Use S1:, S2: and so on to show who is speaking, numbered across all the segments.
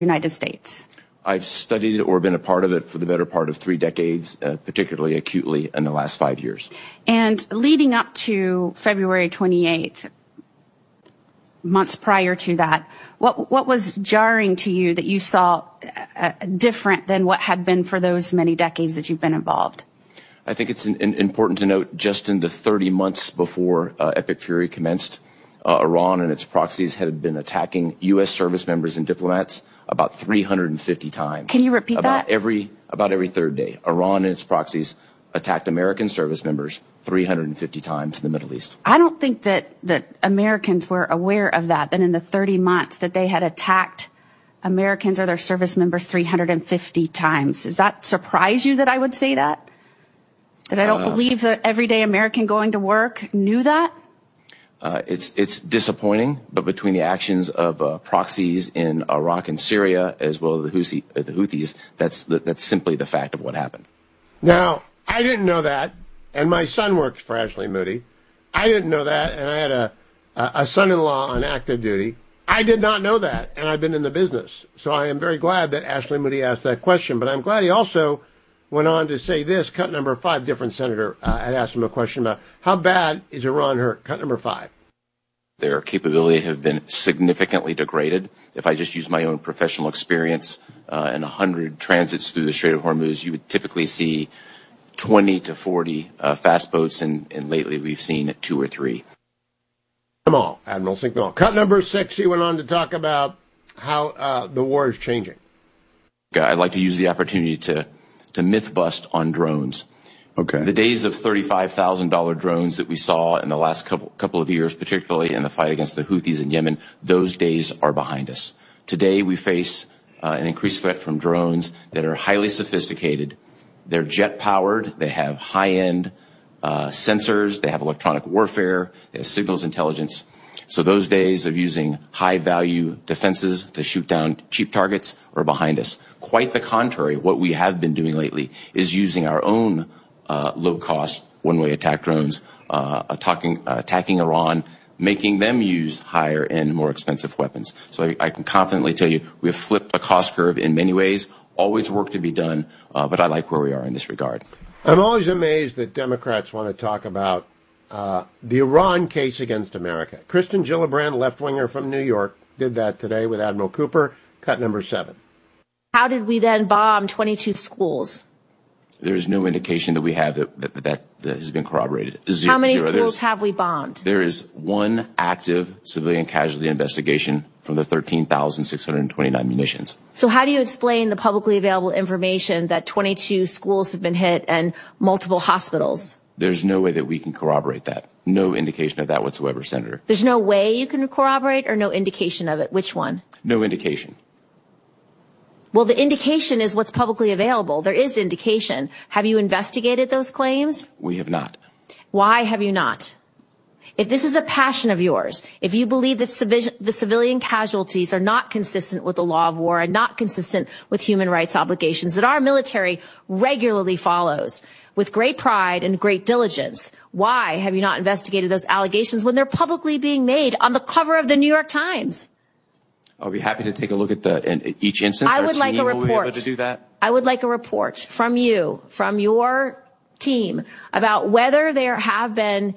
S1: United States?
S2: I've studied it or been a part of it for the better part of 3 decades, particularly acutely in the last 5 years.
S1: And leading up to February 28th, months prior to that, what was jarring to you that you saw different than what had been for those many decades that you've been involved?
S2: I think it's important to note just in the 30 months before Epic Fury commenced, Iran and its proxies had been attacking U.S. service members and diplomats about 350 times.
S1: Can you repeat that?
S2: About every third day. Iran and its proxies attacked American service members 350 times in the Middle East.
S1: I don't think that Americans were aware of that in the 30 months that they had attacked Americans or their service members 350 times. Does that surprise you that I would say that? That I don't believe the everyday American going to work knew that?
S2: It's disappointing, but between the actions of proxies in Iraq and Syria, as well as the Houthis, that's simply the fact of what happened.
S3: Now, I didn't know that, and my son works for Ashley Moody. I didn't know that, and I had a son-in-law on active duty. I did not know that, and I've been in the business. So I am very glad that Ashley Moody asked that question, but I'm glad he also went on to say this. Cut number 5, different senator, had asked him a question about how bad is Iran hurt? Cut number 5.
S2: Their capability have been significantly degraded. If I just use my own professional experience in 100 transits through the Strait of Hormuz, you would typically see 20 to 40 fast boats, and lately we've seen 2 or 3.
S3: Admiral Sinknall. Cut number 6, he went on to talk about how the war is changing.
S2: I'd like to use the opportunity to myth bust on drones.
S4: Okay.
S2: The days of $35,000 drones that we saw in the last couple of years, particularly in the fight against the Houthis in Yemen, those days are behind us. Today we face an increased threat from drones that are highly sophisticated. They're jet-powered. They have high-end sensors. They have electronic warfare. They have signals intelligence. So those days of using high-value defenses to shoot down cheap targets are behind us. Quite the contrary, what we have been doing lately is using our own low-cost one-way attack drones, attacking Iran, making them use higher-end, more expensive weapons. So I can confidently tell you we have flipped a cost curve in many ways. Always work to be done, but I like where we are in this regard.
S3: I'm always amazed that Democrats want to talk about the Iran case against America. Kristen Gillibrand, left-winger from New York, did that today with Admiral Cooper. Cut number 7.
S5: How did we then bomb 22 schools?
S2: There's no indication that we have that has been corroborated.
S5: How many schools have we bombed?
S2: There is one active civilian casualty investigation from the 13,629 munitions.
S5: So how do you explain the publicly available information that 22 schools have been hit and multiple hospitals?
S2: There's no way that we can corroborate that. No indication of that whatsoever, Senator.
S5: There's no way you can corroborate or no indication of it? Which one?
S2: No indication.
S5: Well, the indication is what's publicly available. There is indication. Have you investigated those claims?
S2: We have not.
S5: Why have you not? If this is a passion of yours, if you believe that the civilian casualties are not consistent with the law of war and not consistent with human rights obligations that our military regularly follows with great pride and great diligence, why have you not investigated those allegations when they're publicly being made on the cover of the New York Times?
S2: I'll be happy to take a look at each instance.
S5: I would like a report.
S2: Will be able to do that.
S5: I would like a report from you, from your team, about whether there have been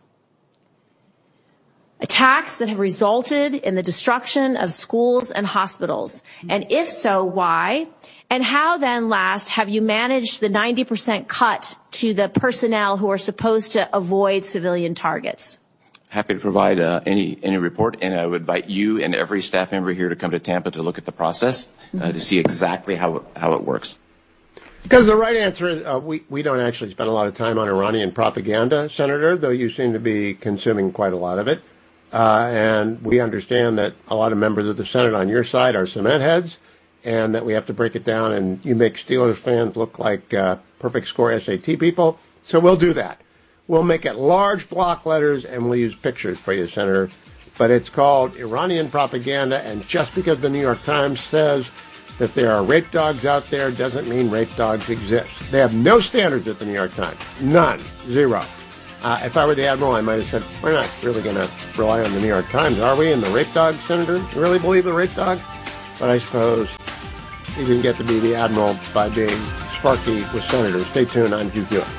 S5: attacks that have resulted in the destruction of schools and hospitals. And if so, why? And how then, last, have you managed the 90% cut to the personnel who are supposed to avoid civilian targets?
S2: Happy to provide any report, and I would invite you and every staff member here to come to Tampa to look at the process to see exactly how it works.
S3: Because the right answer is we don't actually spend a lot of time on Iranian propaganda, Senator, though you seem to be consuming quite a lot of it. And we understand that a lot of members of the Senate on your side are cement heads, and that we have to break it down, and you make Steelers fans look like perfect score SAT people. So we'll do that. We'll make it large block letters, and we'll use pictures for you, Senator. But it's called Iranian propaganda, and just because the New York Times says that there are rape dogs out there doesn't mean rape dogs exist. They have no standards at the New York Times. None. Zero. If I were the Admiral, I might have said, we're not really going to rely on the New York Times, are we? And the rape dog, Senator? You really believe the rape dog? but I suppose you can get to be the admiral by being sparky with senators. Stay tuned. I'm Hugh Hewitt.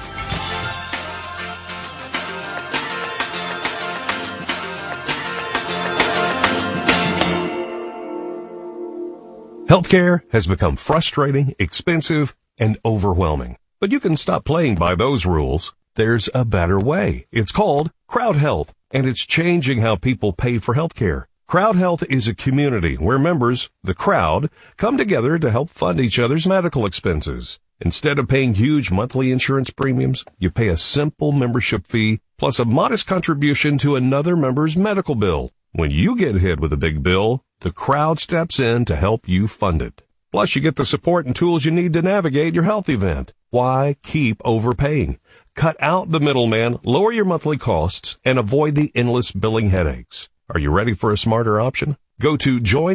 S4: Healthcare has become frustrating, expensive, and overwhelming. But you can stop playing by those rules. There's a better way. It's called Crowd Health, and it's changing how people pay for healthcare. Crowd Health is a community where members, the crowd, come together to help fund each other's medical expenses. Instead of paying huge monthly insurance premiums, you pay a simple membership fee plus a modest contribution to another member's medical bill. When you get hit with a big bill, the crowd steps in to help you fund it. Plus, you get the support and tools you need to navigate your health event. Why keep overpaying? Cut out the middleman, lower your monthly costs, and avoid the endless billing headaches. Are you ready for a smarter option? Go to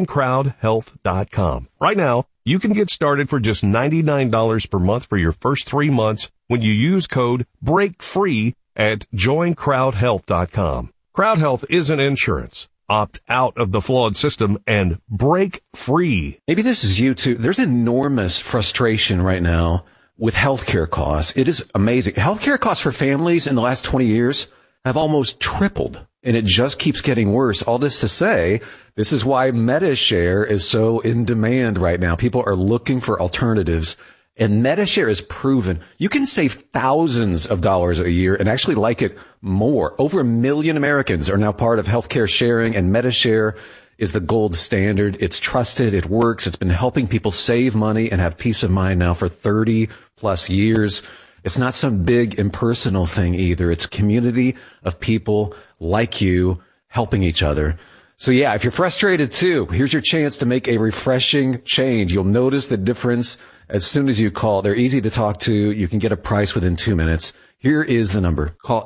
S4: joincrowdhealth.com. Right now, you can get started for just $99 per month for your first 3 months when you use code BREAKFREE at joincrowdhealth.com. Crowd Health isn't insurance. Opt out of the flawed system and break free.
S6: Maybe this is you too. There's enormous frustration right now with healthcare costs. It is amazing. Healthcare costs for families in the last 20 years have almost tripled, and it just keeps getting worse. All this to say, this is why MediShare is so in demand right now. People are looking for alternatives. And MediShare is proven you can save thousands of dollars a year and actually like it more. Over 1 million Americans are now part of healthcare sharing, and MediShare is the gold standard. It's trusted. It works. It's been helping people save money and have peace of mind now for 30 plus years. It's not some big impersonal thing either. It's a community of people like you helping each other. So yeah, if you're frustrated too, here's your chance to make a refreshing change. You'll notice the difference as soon as you call. They're easy to talk to. You can get a price within 2 minutes. Here is the number. Call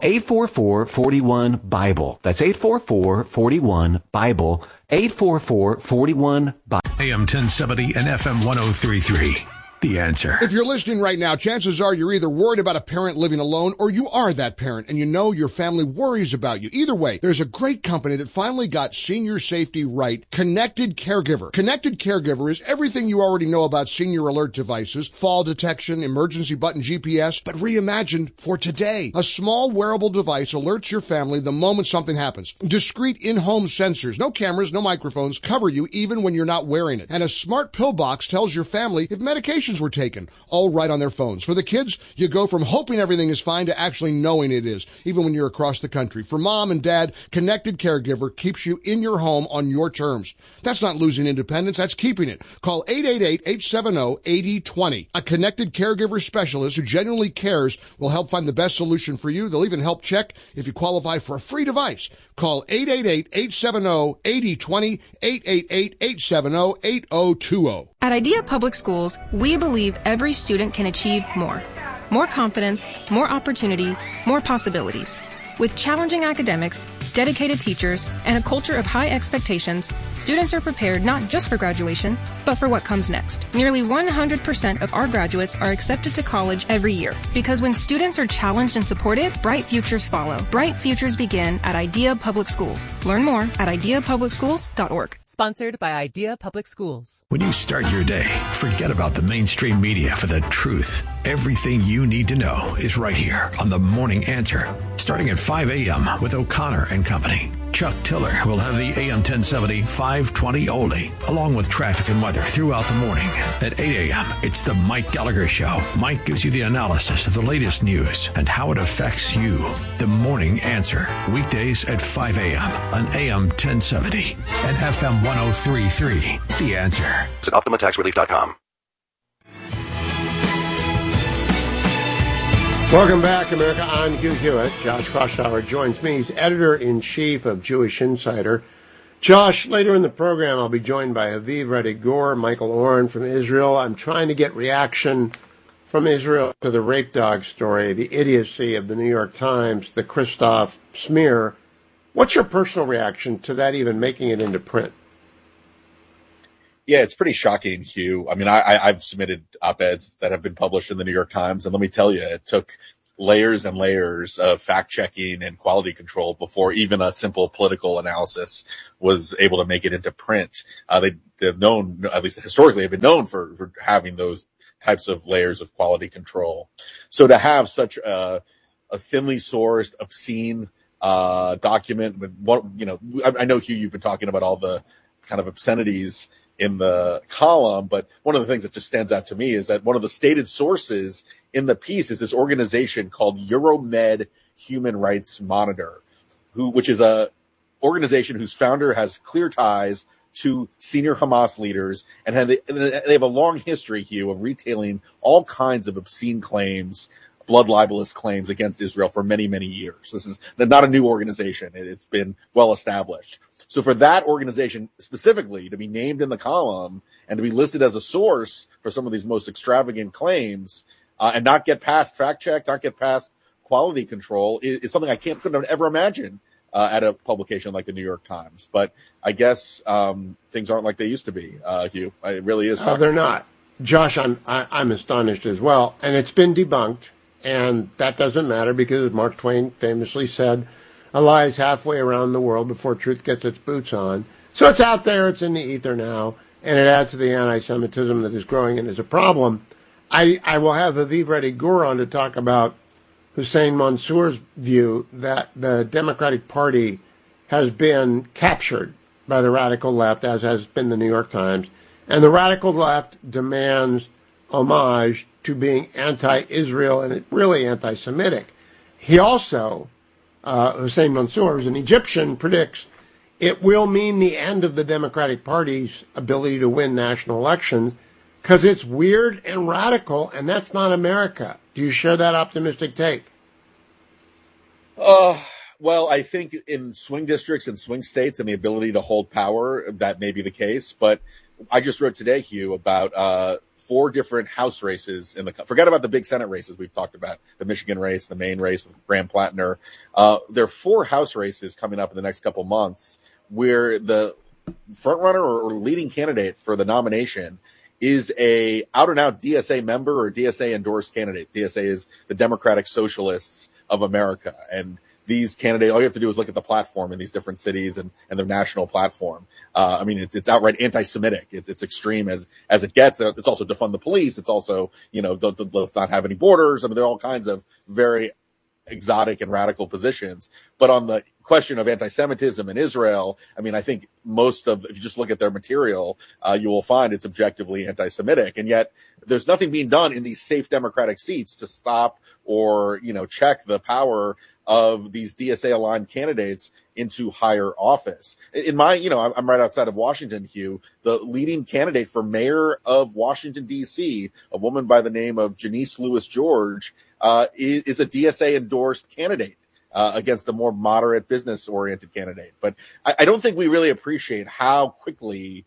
S6: 844-41-BIBLE. That's 844-41-BIBLE. 844-41-BIBLE.
S7: AM 1070 and FM 1033. The Answer.
S8: If you're listening right now, chances are you're either worried about a parent living alone or you are that parent and you know your family worries about you. Either way, there's a great company that finally got senior safety right. Connected Caregiver. Connected Caregiver is everything you already know about senior alert devices, fall detection, emergency button GPS, but reimagined for today. A small wearable device alerts your family the moment something happens. Discreet in-home sensors, no cameras, no microphones, cover you even when you're not wearing it. And a smart pill box tells your family if medication were taken, all right on their phones. For the kids, you go from hoping everything is fine to actually knowing it is, even when you're across the country. For mom and dad, Connected Caregiver keeps you in your home on your terms. That's not losing independence, that's keeping it. Call 888-870-8020. A Connected Caregiver specialist who genuinely cares will help find the best solution for you. They'll even help check if you qualify for a free device. Call 888-870-8020, 888-870-8020.
S9: At Idea Public Schools, we believe every student can achieve more. More confidence, more opportunity, more possibilities. With challenging academics, dedicated teachers, and a culture of high expectations, students are prepared not just for graduation, but for what comes next. Nearly 100% of our graduates are accepted to college every year. Because when students are challenged and supported, bright futures follow. Bright futures begin at Idea Public Schools. Learn more at ideapublicschools.org.
S10: Sponsored by Idea Public Schools.
S7: When you start your day, forget about the mainstream media for the truth. Everything you need to know is right here on The Morning Answer, starting at 5 a.m. with O'Connor and Company. Chuck Tiller will have the AM 1070 520 oldie, along with traffic and weather throughout the morning. At 8 a.m., it's the Mike Gallagher Show. Mike gives you the analysis of the latest news and how it affects you. The Morning Answer, weekdays at 5 a.m. on AM 1070 and FM 1033. The Answer.
S11: At OptimaTaxRelief.com.
S3: Welcome back, America. I'm Hugh Hewitt. Josh Kraushaar joins me. He's editor-in-chief of Jewish Insider. Josh, later in the program, I'll be joined by Aviv Redigor, Michael Oren from Israel. I'm trying to get reaction from Israel to the rape dog story, the idiocy of the New York Times, the Christoph smear. What's your personal reaction to that even making it into print?
S12: Yeah, it's pretty shocking, Hugh. I mean, I've submitted op-eds that have been published in the New York Times, and let me tell you, it took layers and layers of fact checking and quality control before even a simple political analysis was able to make it into print. They've known, at least historically, they've been known for having those types of layers of quality control. So to have such a thinly sourced, obscene document, I know, Hugh, you've been talking about all the kind of obscenities in the column, but one of the things that just stands out to me is that one of the stated sources in the piece is this organization called Euromed Human Rights Monitor, which is a organization whose founder has clear ties to senior Hamas leaders, and they have a long history, Hugh, of retailing all kinds of obscene claims, blood libelous claims against Israel for many, many years. This is not a new organization. It's been well established. So for that organization specifically to be named in the column and to be listed as a source for some of these most extravagant claims, and not get past fact check, not get past quality control is something I couldn't ever imagine at a publication like the New York Times. But I guess things aren't like they used to be, Hugh. It really is.
S3: They're not. Josh, I'm astonished as well. And it's been debunked, and that doesn't matter because, as Mark Twain famously said, a lie is halfway around the world before truth gets its boots on. So it's out there, it's in the ether now, and it adds to the anti-Semitism that is growing and is a problem. I will have Aviv Reddy-Gur on to talk about Hussein Mansour's view that the Democratic Party has been captured by the radical left, as has been the New York Times, and the radical left demands homage to being anti-Israel and really anti-Semitic. He also, Hussein Mansour, who's an Egyptian, predicts it will mean the end of the Democratic Party's ability to win national elections because it's weird and radical, and that's not America. Do you share that optimistic take?
S12: Well, I think in swing districts and swing states and the ability to hold power, that may be the case. But I just wrote today, Hugh, about 4 different House races forget about the big Senate races we've talked about, the Michigan race, the Maine race with Graham Plattner. There are 4 House races coming up in the next couple months where the front runner or leading candidate for the nomination is a out-and-out DSA member or DSA-endorsed candidate. DSA is the Democratic Socialists of America. And these candidates, all you have to do is look at the platform in these different cities and their national platform. It's outright anti-Semitic. It's extreme as it gets. It's also defund the police. It's also, let's not have any borders. There are all kinds of very exotic and radical positions. But on the question of anti-Semitism in Israel, I think if you just look at their material, you will find it's objectively anti-Semitic. And yet there's nothing being done in these safe Democratic seats to stop or, check the power of these DSA-aligned candidates into higher office. I'm right outside of Washington, Hugh. The leading candidate for mayor of Washington, D.C., a woman by the name of Janice Lewis George, is a DSA-endorsed candidate against a more moderate, business-oriented candidate. But I don't think we really appreciate how quickly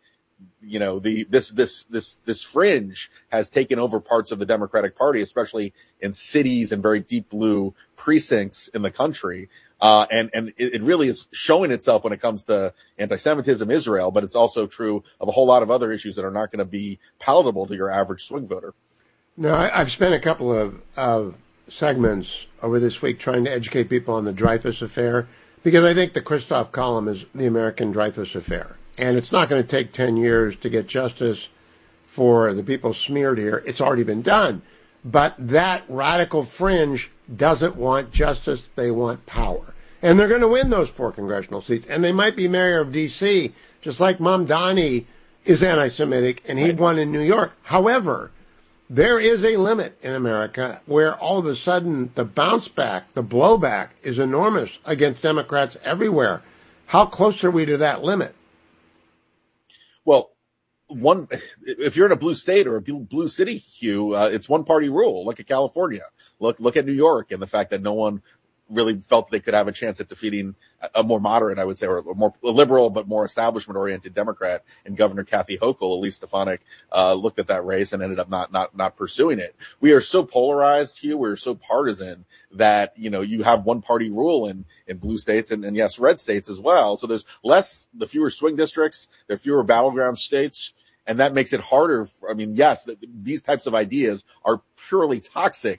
S12: this fringe has taken over parts of the Democratic Party, especially in cities and very deep blue precincts in the country. And it really is showing itself when it comes to anti-Semitism, Israel, but it's also true of a whole lot of other issues that are not going to be palatable to your average swing voter.
S3: No, I've spent a couple of segments over this week trying to educate people on the Dreyfus Affair, because I think the Christoph column is the American Dreyfus Affair. And it's not going to take 10 years to get justice for the people smeared here. It's already been done. But that radical fringe doesn't want justice. They want power. And they're going to win those 4 congressional seats. And they might be mayor of D.C., just like Mamdani is anti-Semitic, and he won in New York. However, there is a limit in America where all of a sudden the bounce back, the blowback is enormous against Democrats everywhere. How close are we to that limit?
S12: Well, if you're in a blue state or a blue city, Hugh, it's one party rule. Look at California. Look at New York and the fact that no one really felt they could have a chance at defeating a more moderate, I would say, or a more liberal but more establishment-oriented Democrat and Governor Kathy Hochul. Elise Stefanik looked at that race and ended up not pursuing it. We are so polarized, Hugh. We're so partisan that you have one party rule in blue states and yes, red states as well. So there's the fewer swing districts, there are fewer battleground states. And that makes it harder. Yes, these types of ideas are purely toxic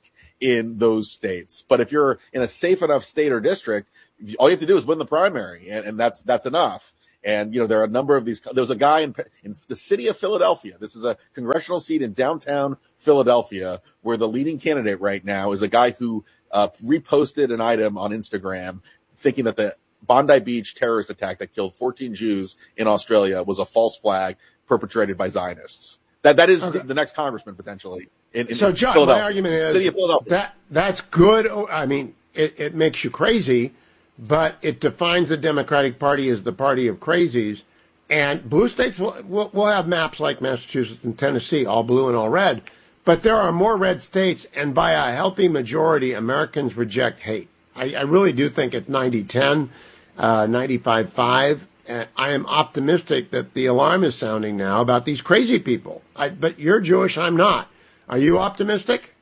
S12: in those states. But if you're in a safe enough state or district, all you have to do is win the primary, and that's enough. And, there are a number of these. There's a guy in the city of Philadelphia. This is a congressional seat in downtown Philadelphia, where the leading candidate right now is a guy who reposted an item on Instagram thinking that the Bondi Beach terrorist attack that killed 14 Jews in Australia was a false flag perpetrated by Zionists. That is the next congressman, potentially.
S3: So, John, my argument is
S12: city of Philadelphia.
S3: That's good. I mean, it makes you crazy, but it defines the Democratic Party as the party of crazies. And blue states will have maps like Massachusetts and Tennessee, all blue and all red. But there are more red states, and by a healthy majority, Americans reject hate. I really do think it's 90-10, 95-5. I am optimistic that the alarm is sounding now about these crazy people. But you're Jewish, I'm not. Are you optimistic?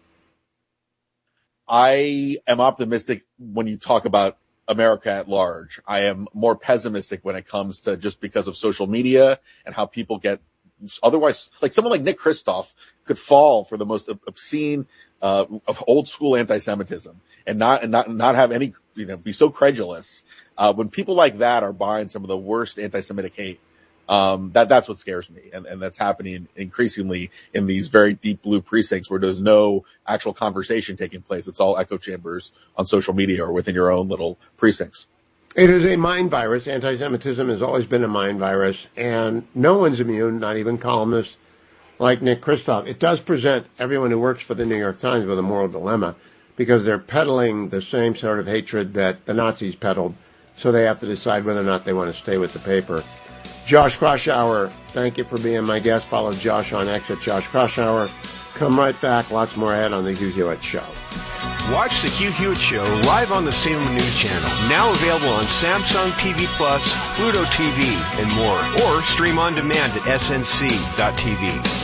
S12: I am optimistic when you talk about America at large. I am more pessimistic when it comes to just because of social media and how people get otherwise, like someone like Nick Kristof could fall for the most obscene, of old school anti-Semitism and not have any, be so credulous. When people like that are buying some of the worst anti-Semitic hate, that's what scares me. And that's happening increasingly in these very deep blue precincts where there's no actual conversation taking place. It's all echo chambers on social media or within your own little precincts.
S3: It is a mind virus. Anti-Semitism has always been a mind virus, and no one's immune, not even columnists like Nick Kristof. It does present everyone who works for the New York Times with a moral dilemma because they're peddling the same sort of hatred that the Nazis peddled, so they have to decide whether or not they want to stay with the paper. Josh Kraushaar, thank you for being my guest. Follow Josh on X at Josh Kraushaar. Come right back. Lots more ahead on The Hugh Hewitt Show.
S13: Watch The Hugh Hewitt Show live on the Salem News Channel. Now available on Samsung TV Plus, Pluto TV, and more. Or stream on demand at snc.tv.